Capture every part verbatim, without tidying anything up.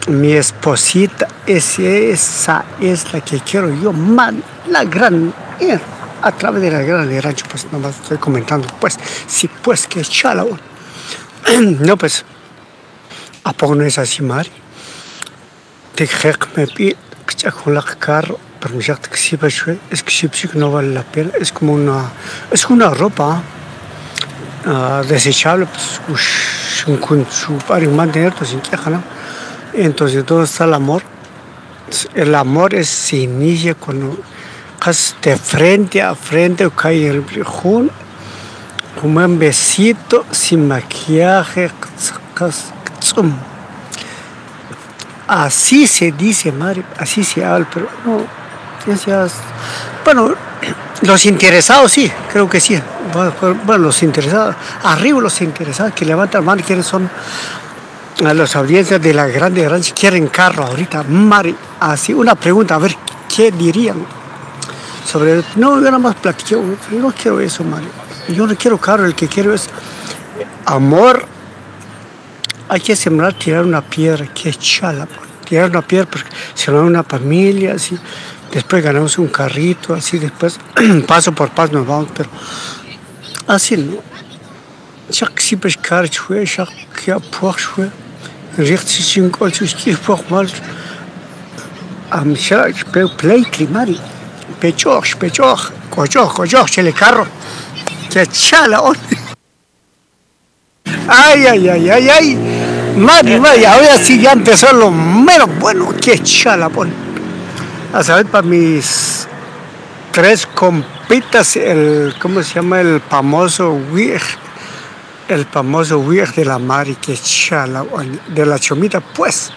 Mi esposita, ese- esa es la que quiero yo, man, la gran, eh, a través de la gran de rancho, pues nomás estoy comentando, pues, sí, pues, que chala, oh. No, pues, ¿a poco no es así, Mari? Te jec me pi, que ya con la carro, pero me dice que sí, pues, es que sí, sí que no vale la pena, es como una, es una ropa ah, desechable, pues, ush, un con su pari mantener, pues, sin queja, ¿no? Entonces, ¿dónde está el amor? El amor es, se inicia cuando estás de frente a frente, cae el brejón, como un besito, sin maquillaje, cas- zum. Así se dice, madre, así se habla, pero no, ya seas- bueno, los interesados sí, creo que sí. Bueno, bueno, los interesados, arriba los interesados que levantan mano, quienes son a las audiencias de la grande ranch, quieren carro ahorita, Mari, así una pregunta, a ver qué dirían sobre, no, yo nada más platiqué, yo no quiero eso, Mari, yo no quiero carro, el que quiero es amor. Hay que sembrar, tirar una piedra, que chala, pues, tirar una piedra, porque se va una familia, así, después ganamos un carrito, así, después, paso por paso nos vamos, pero así, ¿no? Ya que siempre es caro, ya que apuesto, richt sich sin colchos, que poco mal, am shara, pero play climari, pechoch, pechoch, cochoch, cochoch, chele carro, que chala, oh. Ay, ay, ay, ay, ay. Mari, Mari, ahora sí ya empezó lo menos bueno. Qué chala, pon. A saber, para mis tres compitas, el, ¿cómo se llama? El famoso Wig. El famoso Wig de la Mari, qué chala, pon. De la Chomita, pues.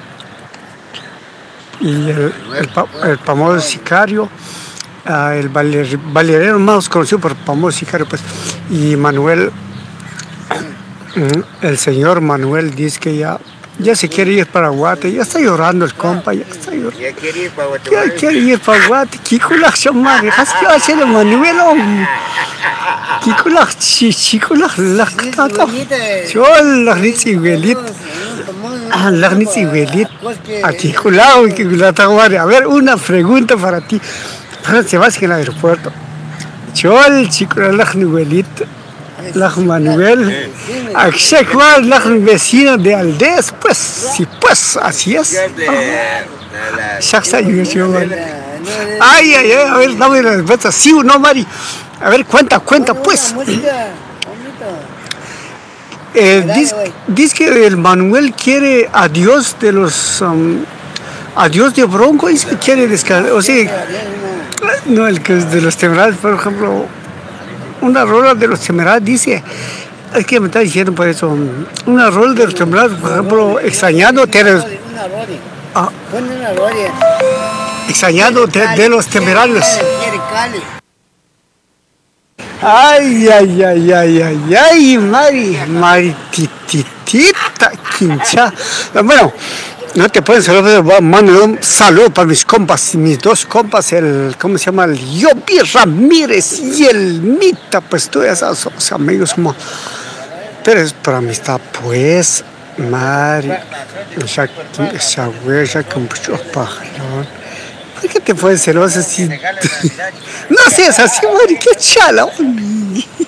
Y el, el, fa- el famoso sicario, ah, el baler- bailarino más conocido por el famoso sicario, pues. Y Manuel. Mm, El señor Manuel dice que ya, ya se quiere ir para Guate, ya está llorando el compa, ya está llorando. Ya quería ir para Ya Guatemala. quiere ir para Guate, Kikulak Shamari, Haski Hacer Manuel, Kikulak Chikulak Laktata, Chol Lagnitsi Velit, ah, Lagnitsi Velit, a Kikulao, Kikulatawari. A ver, una pregunta para ti. Ahora se vas en el aeropuerto. Chol Chikulak Velit. La Manuel, Axekwa, la vecina de aldeas, pues, sí, pues, así es. Ya de- de la- Shaksa, yo, yo, Mari. Ay, ay, ay, a ver, dame la respuesta, sí o no, Mari. A ver, cuenta, cuenta, pues. Eh, dice, dice que el Manuel quiere a Dios de los, um, a Dios de Bronco, dice que quiere descansar, o sea, no, el que es de los temerarios, por ejemplo, una rola de los temerarios dice, es que me está diciendo por eso, una rola de los temerarios, por ejemplo, extrañando, tener- ah, extrañando de, de los temerarios. Ay, ay, ay, ay, ay, ay, Mari, Marititita, quincha. Bueno, no te pueden saludar, mando un saludo para mis compas, mis dos compas, el, ¿cómo se llama? El Yobi Ramírez y el Mita, pues tú esos son amigos, mo. Pero es por amistad, pues, Mari, ya que esa huella con muchos pájaros. ¿Por qué te puedes celosa así? No seas así, Mari, qué chala.